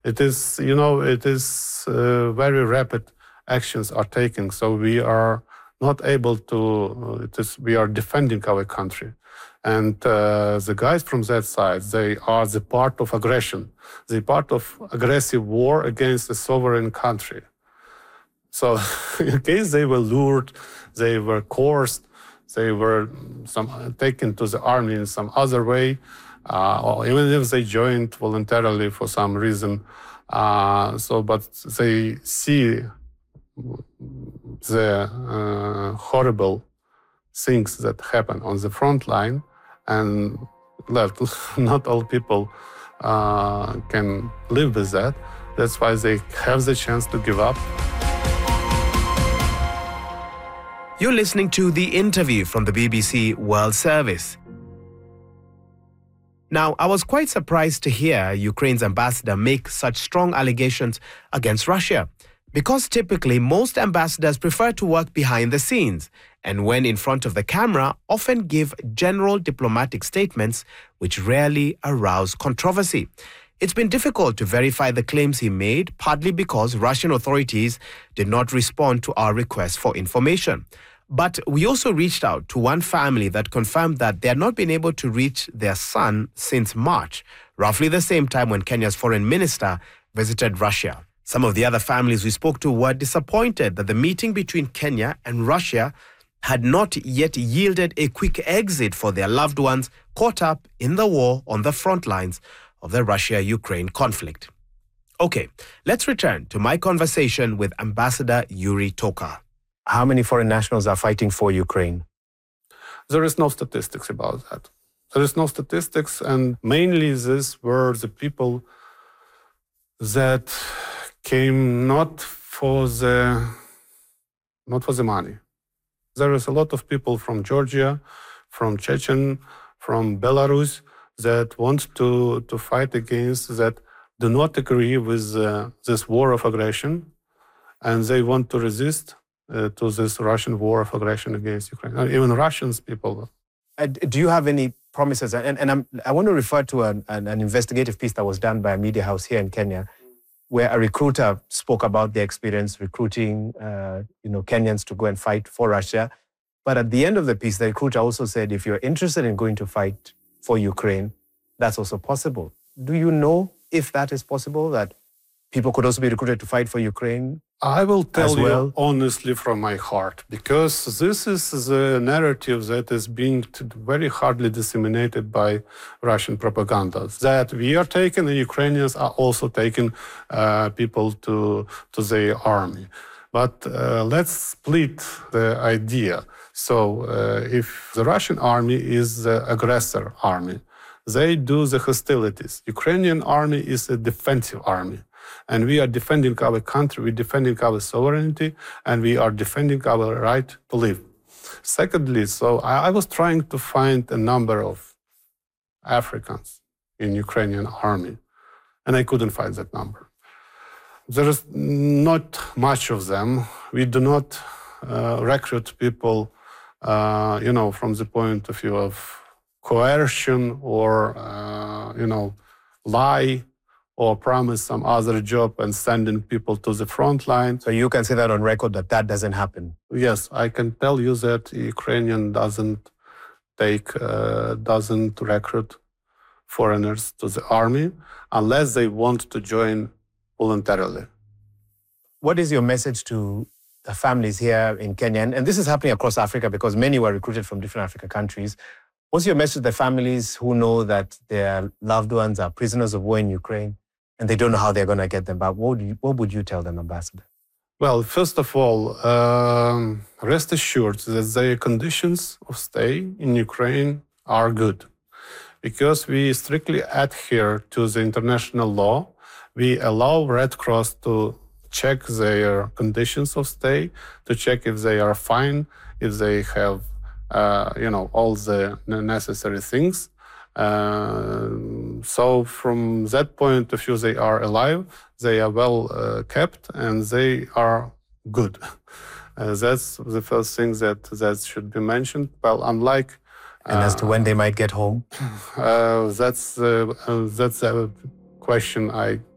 It is, very rapid actions are taken. So we are not able to, we are defending our country. And the guys from that side, they are the part of aggression, the part of aggressive war against a sovereign country. So in case they were lured, they were coerced, they were taken to the army in some other way, or even if they joined voluntarily for some reason. But they see the horrible things that happen on the front line, and not all people can live with that. That's why they have the chance to give up. You're listening to The Interview from the BBC World Service. Now, I was quite surprised to hear Ukraine's ambassador make such strong allegations against Russia, because typically most ambassadors prefer to work behind the scenes and when in front of the camera often give general diplomatic statements which rarely arouse controversy. It's been difficult to verify the claims he made, partly because Russian authorities did not respond to our request for information. But we also reached out to one family that confirmed that they had not been able to reach their son since March, roughly the same time when Kenya's foreign minister visited Russia. Some of the other families we spoke to were disappointed that the meeting between Kenya and Russia had not yet yielded a quick exit for their loved ones caught up in the war on the front lines of the Russia-Ukraine conflict. Okay, let's return to my conversation with Ambassador Yuri Toka. How many foreign nationals are fighting for Ukraine? There is no statistics about that. There is no statistics, and mainly these were the people that came not for the money. There is a lot of people from Georgia, from Chechen, from Belarus that want to fight against, that do not agree with this war of aggression, and they want to resist to this Russian war of aggression against Ukraine. Even Russians people. Do you have any promises? And I want to refer to an investigative piece that was done by a media house here in Kenya, where a recruiter spoke about their experience recruiting Kenyans to go and fight for Russia. But at the end of the piece, the recruiter also said, if you're interested in going to fight for Ukraine, that's also possible. Do you know if that is possible, that people could also be recruited to fight for Ukraine? I will tell you honestly from my heart, because this is the narrative that is being very hardly disseminated by Russian propaganda, that we are taking, the Ukrainians are also taking people to their army. But let's split the idea. So if the Russian army is the aggressor army, they do the hostilities. Ukrainian army is a defensive army. And we are defending our country, we're defending our sovereignty, and we are defending our right to live. Secondly, so I was trying to find a number of Africans in Ukrainian army, and I couldn't find that number. There is not much of them. We do not recruit people, from the point of view of coercion or, lie, or promise some other job and sending people to the front line. So you can say that on record that doesn't happen? Yes, I can tell you that Ukrainian doesn't recruit foreigners to the army unless they want to join voluntarily. What is your message to the families here in Kenya? And this is happening across Africa because many were recruited from different African countries. What's your message to the families who know that their loved ones are prisoners of war in Ukraine and they don't know how they're going to get them back? What would you tell them, Ambassador? Well, first of all, rest assured that their conditions of stay in Ukraine are good, because we strictly adhere to the international law. We allow Red Cross to check their conditions of stay, to check if they are fine, if they have, all the necessary things. So from that point of view, they are alive, they are well kept, and they are good. That's the first thing that should be mentioned. Well, unlike... And as to when they might get home? That's a question I